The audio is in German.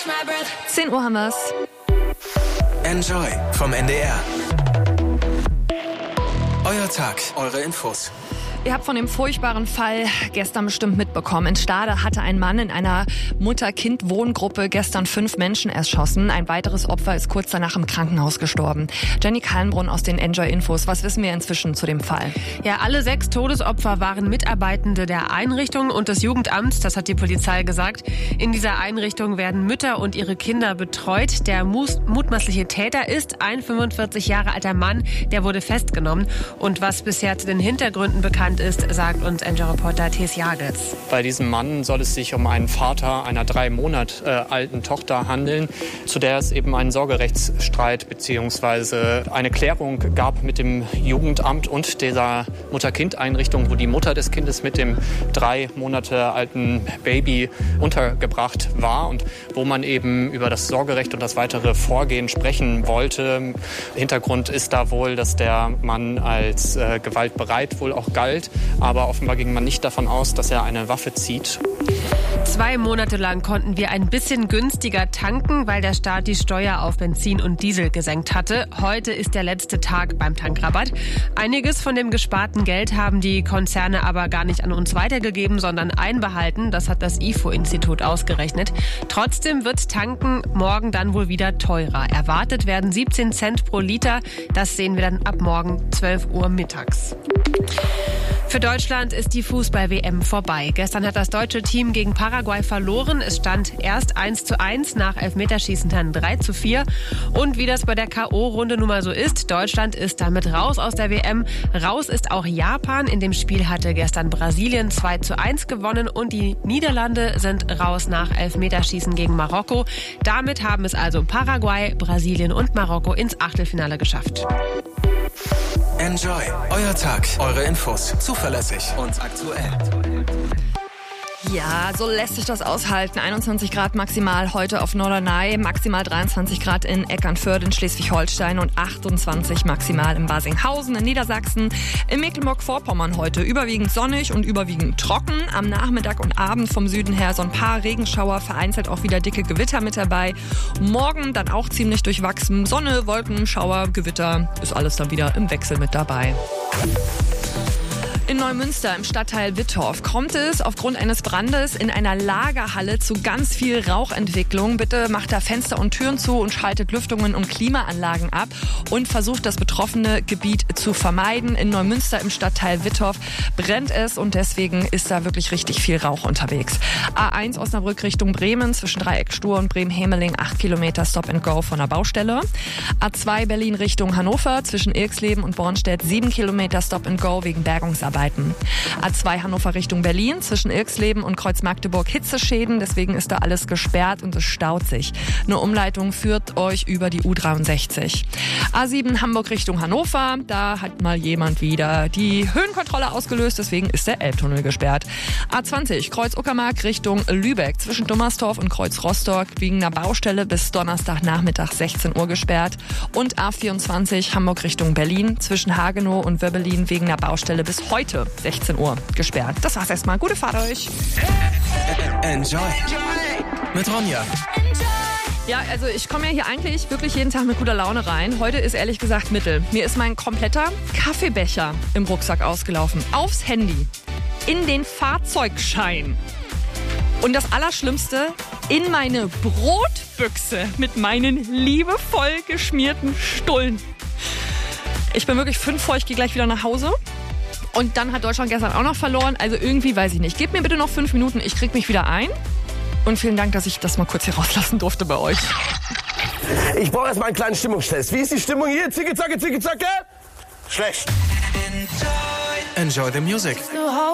10 Uhr haben wir's. Enjoy vom NDR. Euer Tag, eure Infos. Ihr habt von dem furchtbaren Fall gestern bestimmt mitbekommen. In Stade hatte ein Mann in einer Mutter-Kind-Wohngruppe gestern 5 Menschen erschossen. Ein weiteres Opfer ist kurz danach im Krankenhaus gestorben. Jenny Kallenbrunn aus den Enjoy-Infos. Was wissen wir inzwischen zu dem Fall? Ja, alle 6 Todesopfer waren Mitarbeitende der Einrichtung und des Jugendamts. Das hat die Polizei gesagt. In dieser Einrichtung werden Mütter und ihre Kinder betreut. Der mutmaßliche Täter ist ein 45 Jahre alter Mann. Der wurde festgenommen. Und was bisher zu den Hintergründen bekannt ist, sagt uns Enjoy-Reporter Thes Jagels. Bei diesem Mann soll es sich um einen Vater einer 3 Monate alten Tochter handeln, zu der es eben einen Sorgerechtsstreit bzw. eine Klärung gab mit dem Jugendamt und dieser Mutter-Kind-Einrichtung, wo die Mutter des Kindes mit dem 3 Monate alten Baby untergebracht war und wo man eben über das Sorgerecht und das weitere Vorgehen sprechen wollte. Hintergrund ist da wohl, dass der Mann als gewaltbereit wohl auch galt. Aber offenbar ging man nicht davon aus, dass er eine Waffe zieht. 2 Monate lang konnten wir ein bisschen günstiger tanken, weil der Staat die Steuer auf Benzin und Diesel gesenkt hatte. Heute ist der letzte Tag beim Tankrabatt. Einiges von dem gesparten Geld haben die Konzerne aber gar nicht an uns weitergegeben, sondern einbehalten. Das hat das IFO-Institut ausgerechnet. Trotzdem wird Tanken morgen dann wohl wieder teurer. Erwartet werden 17 Cent pro Liter. Das sehen wir dann ab morgen 12 Uhr mittags. Für Deutschland ist die Fußball-WM vorbei. Gestern hat das deutsche Team gegen Paraguay verloren. Es stand erst 1:1, nach Elfmeterschießen dann 3:4. Und wie das bei der K.O.-Runde nun mal so ist, Deutschland ist damit raus aus der WM. Raus ist auch Japan. In dem Spiel hatte gestern Brasilien 2:1 gewonnen und die Niederlande sind raus nach Elfmeterschießen gegen Marokko. Damit haben es also Paraguay, Brasilien und Marokko ins Achtelfinale geschafft. Enjoy, euer Tag, eure Infos, zuverlässig und aktuell. Ja, so lässt sich das aushalten. 21 Grad maximal heute auf Norderney, maximal 23 Grad in Eckernförde in Schleswig-Holstein und 28 maximal in Barsinghausen in Niedersachsen. In Mecklenburg-Vorpommern heute überwiegend sonnig und überwiegend trocken. Am Nachmittag und Abend vom Süden her so ein paar Regenschauer, vereinzelt auch wieder dicke Gewitter mit dabei. Morgen dann auch ziemlich durchwachsen. Sonne, Wolken, Schauer, Gewitter, ist alles dann wieder im Wechsel mit dabei. In Neumünster im Stadtteil Wittorf kommt es aufgrund eines Brandes in einer Lagerhalle zu ganz viel Rauchentwicklung. Bitte macht da Fenster und Türen zu und schaltet Lüftungen und Klimaanlagen ab und versucht das betroffene Gebiet zu vermeiden. In Neumünster im Stadtteil Wittorf brennt es und deswegen ist da wirklich richtig viel Rauch unterwegs. A1 Osnabrück Richtung Bremen zwischen Dreieck-Stur und Bremen-Hemeling 8 Kilometer Stop and Go von der Baustelle. A2 Berlin Richtung Hannover zwischen Irxleben und Bornstedt 7 Kilometer Stop and Go wegen Bergungsarbeiten. A2 Hannover Richtung Berlin zwischen Irxleben und Kreuz-Magdeburg Hitzeschäden, deswegen ist da alles gesperrt und es staut sich. Eine Umleitung führt euch über die U63. A7 Hamburg Richtung Hannover, da hat mal jemand wieder die Höhenkontrolle ausgelöst, deswegen ist der Elbtunnel gesperrt. A20 Kreuz-Uckermark Richtung Lübeck zwischen Dummersdorf und Kreuz-Rostock wegen einer Baustelle bis Donnerstagnachmittag 16 Uhr gesperrt. Und A24 Hamburg Richtung Berlin zwischen Hagenow und Wöbbelin wegen einer Baustelle bis heute 16 Uhr gesperrt. Das war's erstmal. Gute Fahrt euch. Enjoy. Mit Ronja. Ja, also ich komme ja hier eigentlich wirklich jeden Tag mit guter Laune rein. Heute ist ehrlich gesagt Mittel. Mir ist mein kompletter Kaffeebecher im Rucksack ausgelaufen. Aufs Handy. In den Fahrzeugschein. Und das Allerschlimmste, in meine Brotbüchse mit meinen liebevoll geschmierten Stullen. Ich bin wirklich 5 vor, ich gehe gleich wieder nach Hause. Und dann hat Deutschland gestern auch noch verloren. Also irgendwie weiß ich nicht. Gebt mir bitte noch 5 Minuten, ich krieg mich wieder ein. Und vielen Dank, dass ich das mal kurz hier rauslassen durfte bei euch. Ich brauche erstmal einen kleinen Stimmungstest. Wie ist die Stimmung hier? Zicke, zacke, zicke, zacke? Schlecht. Enjoy the music.